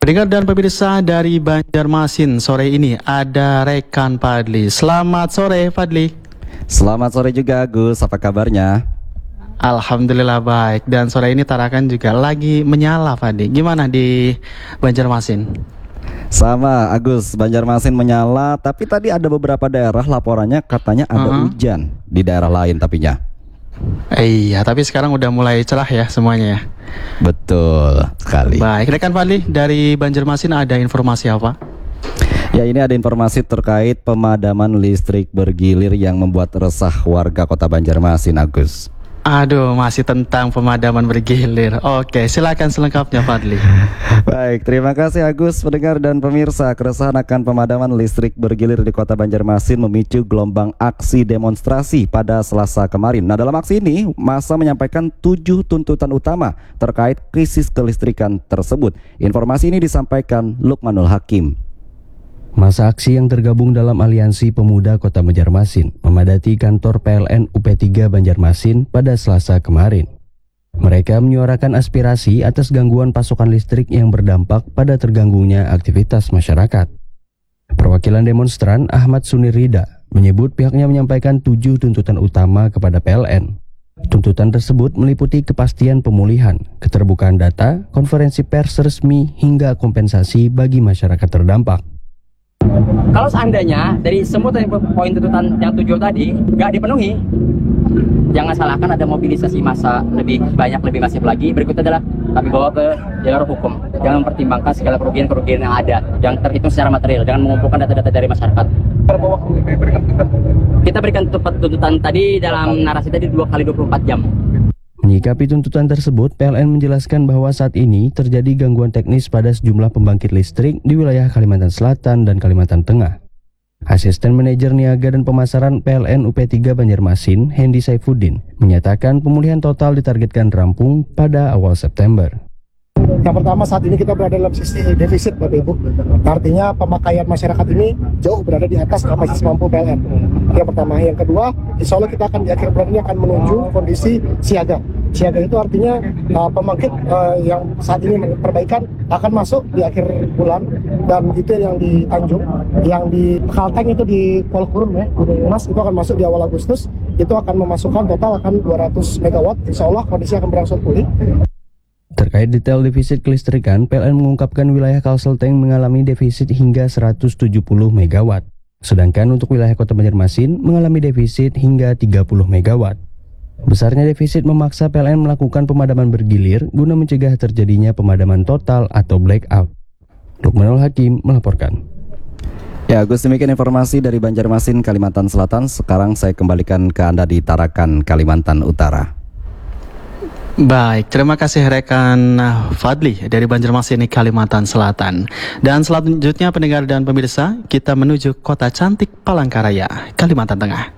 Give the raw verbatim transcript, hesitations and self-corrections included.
Pendengar dan pemirsa dari Banjarmasin, sore ini ada rekan Fadli. Selamat sore Fadli. Selamat sore juga Agus, apa kabarnya? Alhamdulillah baik. Dan sore ini Tarakan juga lagi menyala Fadli. Gimana di Banjarmasin? Sama Agus, Banjarmasin menyala. Tapi tadi ada beberapa daerah laporannya katanya ada Uh-huh. hujan di daerah lain tapinya. Iya, tapi sekarang udah mulai cerah ya semuanya ya. Betul sekali. Baik, rekan Fadli dari Banjarmasin ada informasi apa? Ya, ini ada informasi terkait pemadaman listrik bergilir yang membuat resah warga kota Banjarmasin, Agus. Aduh, masih tentang pemadaman bergilir. Oke, silakan selengkapnya Fadli. Baik, terima kasih Agus, pendengar dan pemirsa. Keresahan akan pemadaman listrik bergilir di kota Banjarmasin memicu gelombang aksi demonstrasi pada Selasa kemarin. Nah, dalam aksi ini, massa menyampaikan tujuh tuntutan utama terkait krisis kelistrikan tersebut. Informasi ini disampaikan Lukmanul Hakim. Masa aksi yang tergabung dalam Aliansi Pemuda Kota Banjarmasin memadati kantor P L N U P tiga Banjarmasin pada Selasa kemarin. Mereka menyuarakan aspirasi atas gangguan pasokan listrik yang berdampak pada terganggunya aktivitas masyarakat. Perwakilan demonstran Ahmad Sunirida menyebut pihaknya menyampaikan tujuh tuntutan utama kepada P L N. Tuntutan tersebut meliputi kepastian pemulihan, keterbukaan data, konferensi pers resmi, hingga kompensasi bagi masyarakat terdampak. Kalau seandainya dari semua poin tuntutan yang tujuh tadi nggak dipenuhi, jangan salahkan ada mobilisasi massa lebih banyak, lebih masif lagi. Berikutnya adalah kami bawa ke jalur hukum. Jangan mempertimbangkan segala kerugian-kerugian yang ada, yang terhitung secara material. Jangan mengumpulkan data-data dari masyarakat. Kita berikan tuntutan tadi dalam narasi tadi dua kali dua puluh empat jam. Menyikapi tuntutan tersebut, P L N menjelaskan bahwa saat ini terjadi gangguan teknis pada sejumlah pembangkit listrik di wilayah Kalimantan Selatan dan Kalimantan Tengah. Asisten Manajer Niaga dan Pemasaran P L N U P tiga Banjarmasin, Hendy Saifuddin, menyatakan pemulihan total ditargetkan rampung pada awal September. Yang pertama, saat ini kita berada dalam sisi defisit Bapak Ibu. Artinya pemakaian masyarakat ini jauh berada di atas kapasitas mampu P L N. Yang pertama. Yang kedua, insya Allah kita akan di akhir bulan ini akan menuju kondisi siaga. Siaga itu artinya uh, pembangkit uh, yang saat ini perbaikan akan masuk di akhir bulan, dan itu yang di Tanjung, yang di Kalteng itu di Polkurun ya, Mas, itu akan masuk di awal Agustus. Itu akan memasukkan total akan dua ratus megawatt. Insya Allah kondisi akan berangsur pulih. Terkait detail defisit kelistrikan, P L N mengungkapkan wilayah Kalselteng mengalami defisit hingga seratus tujuh puluh megawatt. Sedangkan untuk wilayah Kota Banjarmasin mengalami defisit hingga tiga puluh megawatt. Besarnya defisit memaksa P L N melakukan pemadaman bergilir guna mencegah terjadinya pemadaman total atau blackout. Lukmanul Hakim melaporkan. Ya Agus, demikian informasi dari Banjarmasin, Kalimantan Selatan. Sekarang saya kembalikan ke Anda di Tarakan, Kalimantan Utara. Baik, terima kasih rekan Fadli dari Banjarmasin, Kalimantan Selatan. Dan selanjutnya pendengar dan pemirsa, kita menuju kota cantik Palangkaraya, Kalimantan Tengah.